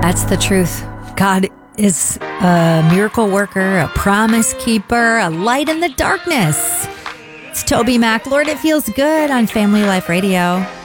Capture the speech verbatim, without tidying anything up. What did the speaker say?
That's the truth. God is a miracle worker, a promise keeper, a light in the darkness. It's Toby Mac. Lord, it feels good on Family Life Radio.